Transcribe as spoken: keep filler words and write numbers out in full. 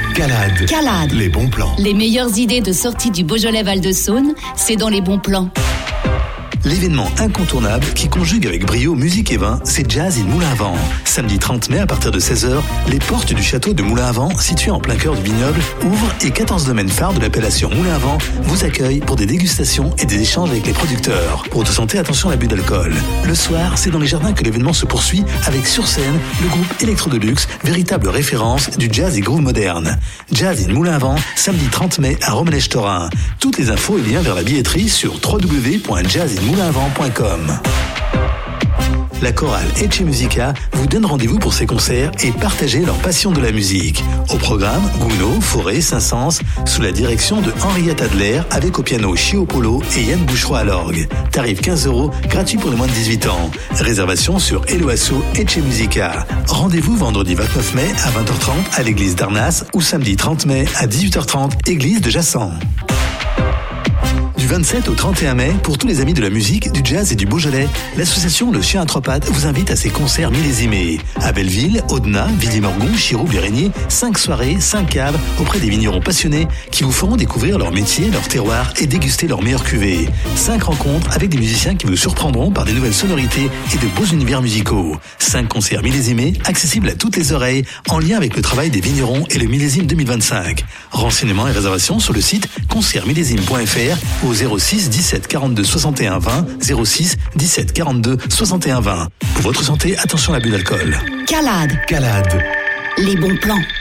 Calade. Calade. Les bons plans. Les meilleures idées de sortie du Beaujolais Val-de-Saône, c'est dans les bons plans. L'événement incontournable qui conjugue avec brio musique et vin, c'est Jazz in Moulin à Vent. Samedi trente mai à partir de seize heures, les portes du château de Moulin à Vent, situé en plein cœur du vignoble, ouvrent et quatorze domaines phares de l'appellation Moulin à Vent vous accueillent pour des dégustations et des échanges avec les producteurs. Pour votre santé, attention à l'abus d'alcool. Le soir, c'est dans les jardins que l'événement se poursuit avec sur scène le groupe Electro Deluxe, véritable référence du jazz et groove moderne. Jazz in Moulin à Vent, samedi trente mai à Romanèche-Torin. Toutes les infos et liens vers la billetterie sur w w w point jazz in moulin à vent point com. La chorale Ecce Musica vous donne rendez-vous pour ses concerts et partager leur passion de la musique. Au programme, Gounod, Fauré, Saint-Saëns, sous la direction de Henriette Adler, avec au piano Chio Polo et Yann Boucheroy à l'orgue. Tarif quinze euros, gratuit pour les moins de dix-huit ans. Réservation sur Eloasso Ecce Musica. Rendez-vous vendredi vingt-neuf mai à vingt heures trente à l'église d'Arnas ou samedi trente mai à dix-huit heures trente, église de Jassan. Du vingt-sept au trente et un mai, pour tous les amis de la musique, du jazz et du Beaujolais, l'association Le Chien à Trois Pattes vous invite à ses concerts millésimés. À Belleville, Audenat, Villiers-Morgon, Chirouble et Régnier, cinq soirées, cinq caves auprès des vignerons passionnés qui vous feront découvrir leur métier, leur terroir et déguster leurs meilleures cuvées. Cinq rencontres avec des musiciens qui vous surprendront par des nouvelles sonorités et de beaux univers musicaux. Cinq concerts millésimés, accessibles à toutes les oreilles, en lien avec le travail des vignerons et le millésime deux mille vingt-cinq. Renseignements et réservations sur le site concert millésime point f r au zéro six dix-sept quarante-deux soixante et un vingt, zéro six dix-sept quarante-deux soixante et un vingt. Pour votre santé, attention à l'abus d'alcool. Calade. Calade. Les bons plans.